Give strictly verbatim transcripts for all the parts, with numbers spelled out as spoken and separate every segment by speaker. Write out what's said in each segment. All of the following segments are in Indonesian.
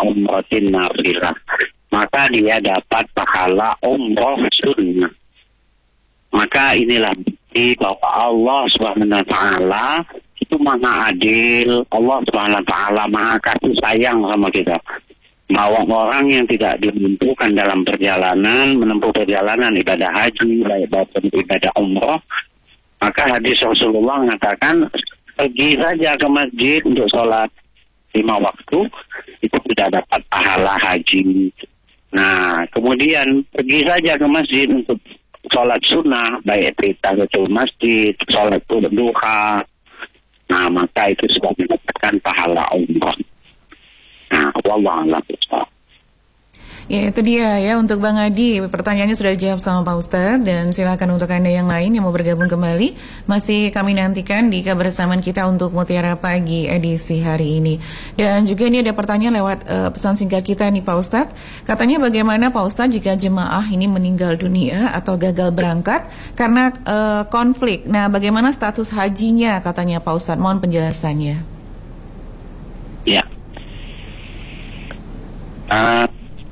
Speaker 1: umratin nafilah, maka dia dapat pahala umrah sunnah. Maka inilah bukti bahwa Allah Subhanahu wa taala itu maha adil. Allah Subhanahu wa taala maha kasih sayang sama kita. Bahwa orang yang tidak dimampukan dalam perjalanan, menempuh perjalanan ibadah haji, baik maupun ibadah umrah, maka hadis Rasulullah mengatakan pergi saja ke masjid untuk sholat lima waktu, itu sudah dapat pahala haji. Nah, kemudian pergi saja ke masjid untuk sholat sunnah, baik itu tahiyatul masjid, sholat duha, nah maka itu sudah mendapatkan pahala umrah. Nah, wallahu a'lam.
Speaker 2: Ya, itu dia ya untuk Bang Adi. Pertanyaannya sudah dijawab sama Pak Ustadz, dan silakan untuk Anda yang lain yang mau bergabung kembali. Masih kami nantikan di kebersamaan kita untuk Mutiara Pagi edisi hari ini. Dan juga ini ada pertanyaan lewat uh, pesan singkat kita nih Pak Ustadz. Katanya bagaimana Pak Ustadz jika jemaah ini meninggal dunia atau gagal berangkat karena uh, konflik. Nah, bagaimana status hajinya katanya Pak Ustadz? Mohon penjelasannya.
Speaker 1: Ya. Uh,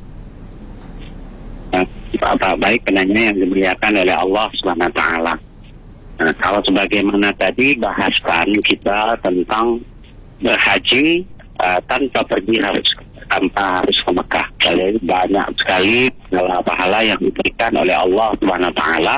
Speaker 1: baik penanya yang dimuliakan oleh Allah Subhanahu wa taala. Nah, kalau sebagaimana tadi bahaskan kita tentang berhaji uh, tanpa pergi harus tanpa harus ke Mekah. Jadi banyak sekali pahala yang diberikan oleh Allah Subhanahu wa taala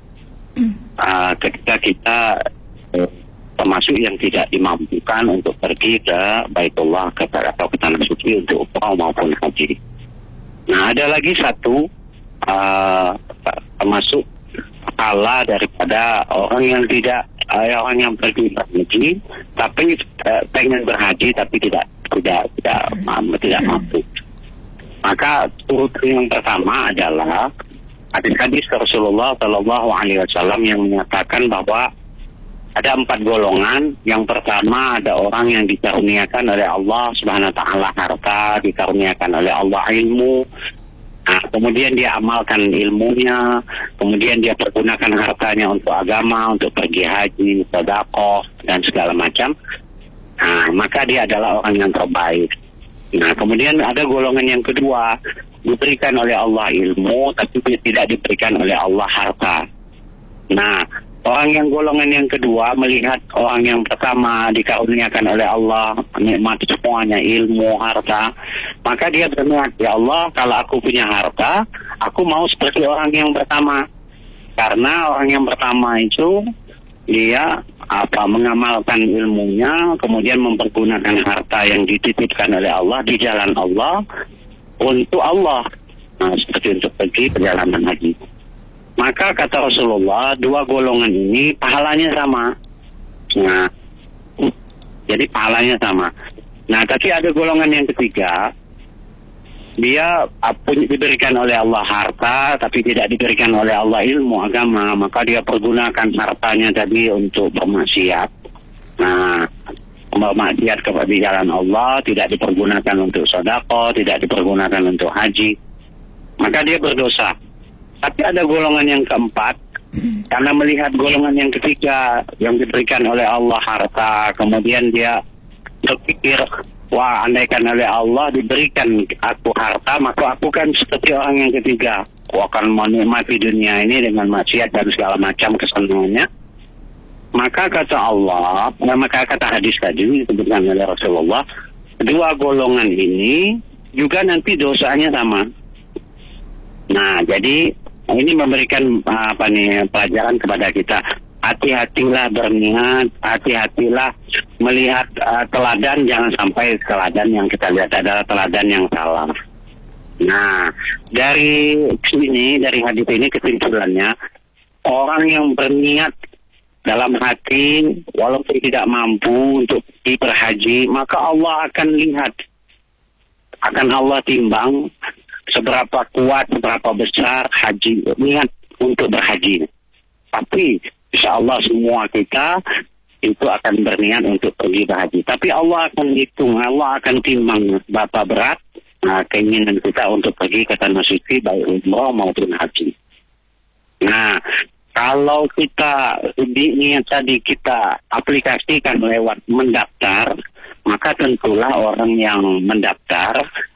Speaker 1: uh, ketika kita uh, termasuk yang tidak dimampukan untuk pergi ke Baitullah ke atau ke tanah suci untuk umrah maupun haji. Nah, ada lagi satu uh, termasuk pahala daripada orang yang tidak uh, orang yang pergi berhaji tapi uh, pengen berhaji tapi tidak tidak tidak mampu, tidak mampu. Maka turut yang pertama adalah hadis-hadis Rasulullah Shallallahu Alaihi Wasallam yang menyatakan bahwa ada empat golongan. Yang pertama ada orang yang dikaruniakan oleh Allah Subhanahu wa taala harta, dikaruniakan oleh Allah ilmu. Nah, kemudian dia amalkan ilmunya, kemudian dia pergunakan hartanya untuk agama, untuk pergi haji, sedekah dan segala macam. Nah, maka dia adalah orang yang terbaik. Nah, kemudian ada golongan yang kedua, diberikan oleh Allah ilmu tapi tidak diberikan oleh Allah harta. Nah, orang yang golongan yang kedua melihat orang yang pertama dikaruniakan oleh Allah nikmat semuanya, ilmu, harta, maka dia berniat, ya Allah, kalau aku punya harta, aku mau seperti orang yang pertama. Karena orang yang pertama itu dia apa mengamalkan ilmunya, kemudian mempergunakan harta yang dititipkan oleh Allah di jalan Allah untuk Allah. Nah, seperti untuk pergi perjalanan haji. Maka kata Rasulullah, dua golongan ini pahalanya sama. Nah, jadi pahalanya sama. Nah, tapi ada golongan yang ketiga, dia punya diberikan oleh Allah harta, tapi tidak diberikan oleh Allah ilmu agama, maka dia pergunakan hartanya tadi untuk bermaksiat. Nah, bermaksiat kepada jalan Allah, tidak dipergunakan untuk sedekah, tidak dipergunakan untuk haji, maka dia berdosa. Tapi ada golongan yang keempat, karena melihat golongan yang ketiga yang diberikan oleh Allah harta, kemudian dia berpikir, wah, andaikan oleh Allah diberikan aku harta, maka aku kan seperti orang yang ketiga, aku akan menikmati dunia ini dengan maksiat dan segala macam kesenangannya. Maka kata Allah, maka kata hadis tadi disebutkan oleh Rasulullah, dua golongan ini juga nanti dosanya sama. Nah, jadi ini memberikan apa nih pelajaran kepada kita. Hati-hatilah berniat, hati-hatilah melihat uh, teladan, jangan sampai teladan yang kita lihat adalah teladan yang salah. Nah, dari sini, dari hadis ini kesimpulannya, orang yang berniat dalam hati walaupun tidak mampu untuk pergi berhaji, maka Allah akan lihat, akan Allah timbang seberapa kuat, seberapa besar haji niat untuk berhaji. Tapi insya Allah semua kita itu akan berniat untuk pergi berhaji. Tapi Allah akan hitung, Allah akan timbang berapa berat nah, keinginan kita untuk pergi ke tanah suci baik umrah maupun haji. Nah, kalau kita niat tadi kita aplikasikan lewat mendaftar, maka tentulah orang yang mendaftar